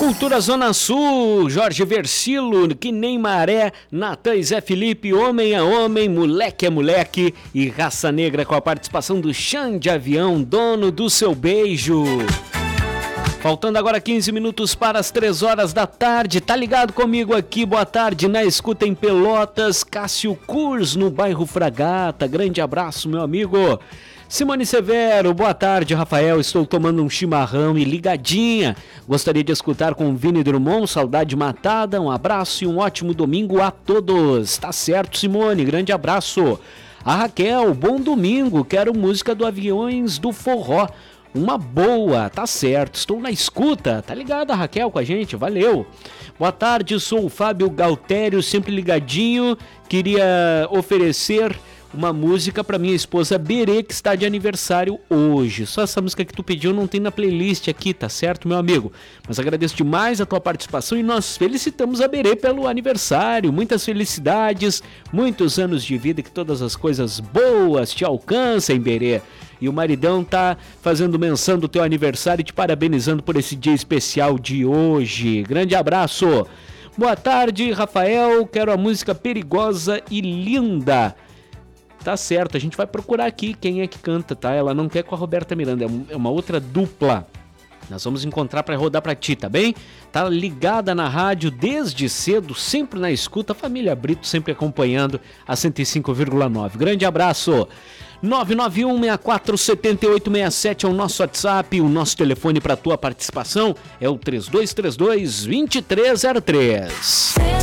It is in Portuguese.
Cultura Zona Sul, Jorge Versilo, Que Nem Maré, Natan e Zé Felipe, Homem é Homem, Moleque é Moleque e Raça Negra com a participação do Xande Avião, Dono do Seu Beijo. Faltando agora 15 minutos para as 3 horas da tarde, tá ligado comigo aqui, boa tarde, na escuta em Pelotas, Cássio Kurs, no bairro Fragata, grande abraço meu amigo. Simone Severo, boa tarde, Rafael, estou tomando um chimarrão e ligadinha, gostaria de escutar com Vini Drummond, Saudade Matada, um abraço e um ótimo domingo a todos. Tá certo, Simone, grande abraço. A Raquel, bom domingo, quero música do Aviões do Forró, uma boa, tá certo, estou na escuta, tá ligado a Raquel com a gente, valeu. Boa tarde, sou o Fábio Galtério, sempre ligadinho, queria oferecer uma música para minha esposa Berê, que está de aniversário hoje. Só essa música que tu pediu não tem na playlist aqui, tá certo, meu amigo? Mas agradeço demais a tua participação e nós felicitamos a Berê pelo aniversário. Muitas felicidades, muitos anos de vida, que todas as coisas boas te alcancem, Berê. E o maridão tá fazendo menção do teu aniversário e te parabenizando por esse dia especial de hoje. Grande abraço. Boa tarde, Rafael. Quero a música Perigosa e Linda. Tá certo, a gente vai procurar aqui quem é que canta, tá? Ela não quer com a Roberta Miranda, é uma outra dupla. Nós vamos encontrar para rodar para ti, tá bem? Tá ligada na rádio desde cedo, sempre na escuta, família Brito sempre acompanhando a 105,9. Grande abraço! 991-647867 é o nosso WhatsApp, o nosso telefone para tua participação é o 3232-2303.